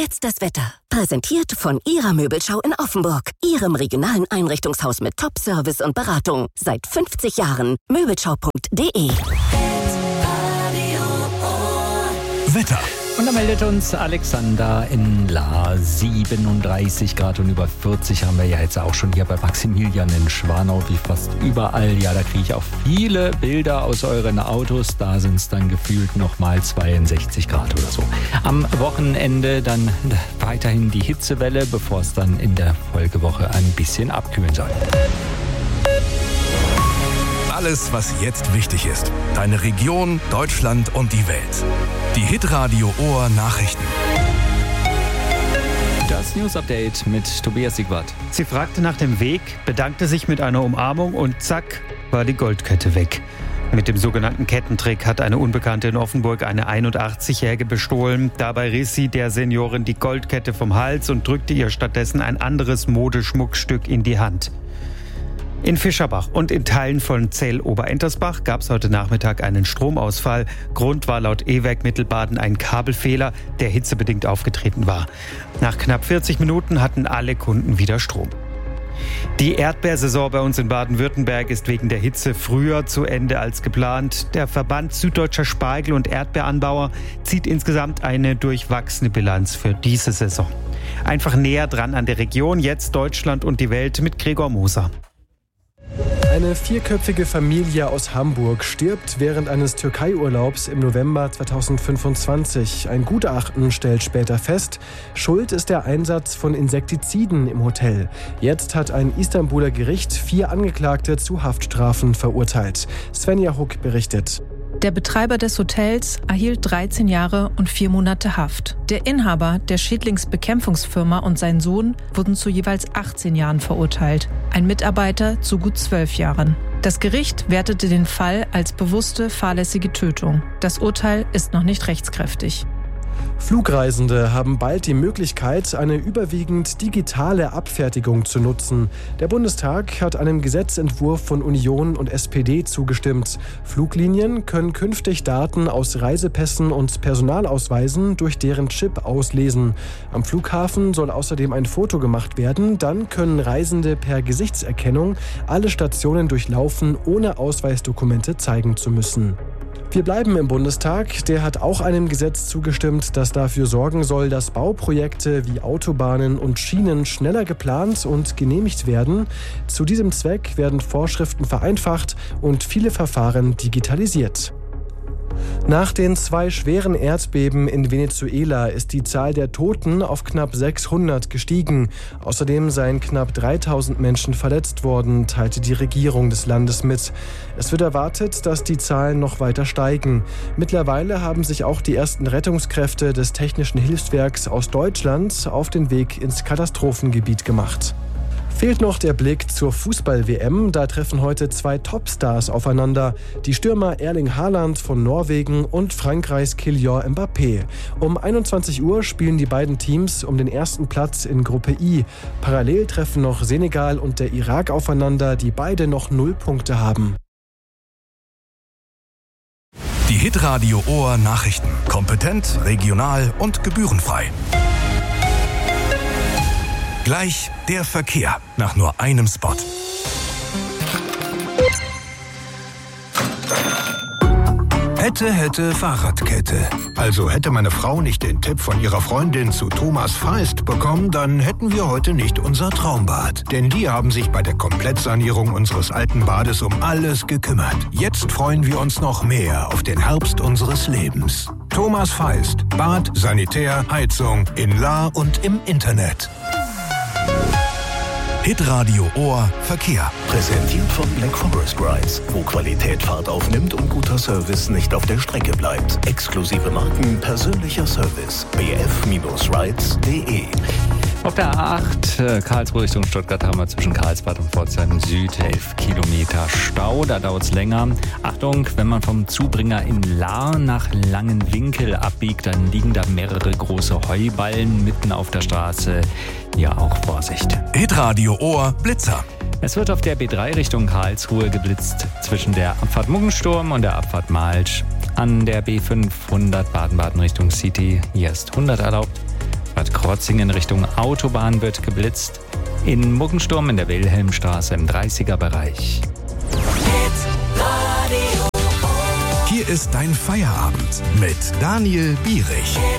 jetzt das Wetter. Präsentiert von Ihrer Möbelschau in Offenburg. Ihrem regionalen Einrichtungshaus mit Top-Service und Beratung. Seit 50 Jahren. Möbelschau.de. Wetter. Und da meldet uns Alexander in Lahr. 37 Grad und über 40 haben wir ja jetzt auch schon hier bei Maximilian in Schwanau, wie fast überall. Ja, da kriege ich auch viele Bilder aus euren Autos. Da sind es dann gefühlt nochmal 62 Grad oder so. Am Wochenende dann weiterhin die Hitzewelle, bevor es dann in der Folgewoche ein bisschen abkühlen soll. Alles, was jetzt wichtig ist. Deine Region, Deutschland und die Welt. Die Hitradio Ohr Nachrichten. Das News Update mit Tobias Siegwart. Sie fragte nach dem Weg, bedankte sich mit einer Umarmung und zack, war die Goldkette weg. Mit dem sogenannten Kettentrick hat eine Unbekannte in Offenburg eine 81-Jährige bestohlen. Dabei riss sie der Seniorin die Goldkette vom Hals und drückte ihr stattdessen ein anderes Modeschmuckstück in die Hand. In Fischerbach und in Teilen von Zell-Oberentersbach gab es heute Nachmittag einen Stromausfall. Grund war laut E-Werk Mittelbaden ein Kabelfehler, der hitzebedingt aufgetreten war. Nach knapp 40 Minuten hatten alle Kunden wieder Strom. Die Erdbeersaison bei uns in Baden-Württemberg ist wegen der Hitze früher zu Ende als geplant. Der Verband Süddeutscher Spargel- und Erdbeeranbauer zieht insgesamt eine durchwachsene Bilanz für diese Saison. Einfach näher dran an der Region, jetzt Deutschland und die Welt mit Gregor Moser. Eine vierköpfige Familie aus Hamburg stirbt während eines Türkei-Urlaubs im November 2025. Ein Gutachten stellt später fest, Schuld ist der Einsatz von Insektiziden im Hotel. Jetzt hat ein Istanbuler Gericht 4 Angeklagte zu Haftstrafen verurteilt. Svenja Huck berichtet. Der Betreiber des Hotels erhielt 13 Jahre und 4 Monate Haft. Der Inhaber der Schädlingsbekämpfungsfirma und sein Sohn wurden zu jeweils 18 Jahren verurteilt. Ein Mitarbeiter zu gut 12 Jahren. Das Gericht wertete den Fall als bewusste, fahrlässige Tötung. Das Urteil ist noch nicht rechtskräftig. Flugreisende haben bald die Möglichkeit, eine überwiegend digitale Abfertigung zu nutzen. Der Bundestag hat einem Gesetzentwurf von Union und SPD zugestimmt. Fluglinien können künftig Daten aus Reisepässen und Personalausweisen durch deren Chip auslesen. Am Flughafen soll außerdem ein Foto gemacht werden. Dann können Reisende per Gesichtserkennung alle Stationen durchlaufen, ohne Ausweisdokumente zeigen zu müssen. Wir bleiben im Bundestag. Der hat auch einem Gesetz zugestimmt, das dafür sorgen soll, dass Bauprojekte wie Autobahnen und Schienen schneller geplant und genehmigt werden. Zu diesem Zweck werden Vorschriften vereinfacht und viele Verfahren digitalisiert. Nach den 2 schweren Erdbeben in Venezuela ist die Zahl der Toten auf knapp 600 gestiegen. Außerdem seien knapp 3000 Menschen verletzt worden, teilte die Regierung des Landes mit. Es wird erwartet, dass die Zahlen noch weiter steigen. Mittlerweile haben sich auch die ersten Rettungskräfte des Technischen Hilfswerks aus Deutschland auf den Weg ins Katastrophengebiet gemacht. Fehlt noch der Blick zur Fußball-WM. Da treffen heute 2 Topstars aufeinander. Die Stürmer Erling Haaland von Norwegen und Frankreichs Kylian Mbappé. Um 21 Uhr spielen die beiden Teams um den ersten Platz in Gruppe I. Parallel treffen noch Senegal und der Irak aufeinander, die beide noch 0 Punkte haben. Die Hitradio Ohr Nachrichten. Kompetent, regional und gebührenfrei. Gleich der Verkehr nach nur einem Spot. Hätte Fahrradkette. Also hätte meine Frau nicht den Tipp von ihrer Freundin zu Thomas Feist bekommen, dann hätten wir heute nicht unser Traumbad. Denn die haben sich bei der Komplettsanierung unseres alten Bades um alles gekümmert. Jetzt freuen wir uns noch mehr auf den Herbst unseres Lebens. Thomas Feist. Bad, Sanitär, Heizung in Lahr und im Internet. Hitradio Ohr Verkehr. Präsentiert von Black Forest Rides, wo Qualität Fahrt aufnimmt und guter Service nicht auf der Strecke bleibt. Exklusive Marken, persönlicher Service. bf-rides.de. Auf der A8 Karlsruhe Richtung Stuttgart haben wir zwischen Karlsbad und Pforzheim Süd 11 Kilometer Stau. Da dauert es länger. Achtung, wenn man vom Zubringer in Lahr nach Langenwinkel abbiegt, dann liegen da mehrere große Heuballen mitten auf der Straße. Ja, auch Vorsicht. Hitradio Ohr Blitzer. Es wird auf der B3 Richtung Karlsruhe geblitzt zwischen der Abfahrt Muggensturm und der Abfahrt Malsch. An der B500 Baden-Baden Richtung City. Hier ist 100 erlaubt. Bad Krotzingen Richtung Autobahn wird geblitzt. In Muggensturm in der Wilhelmstraße im 30er-Bereich. Hier ist dein Feierabend mit Daniel Bierich.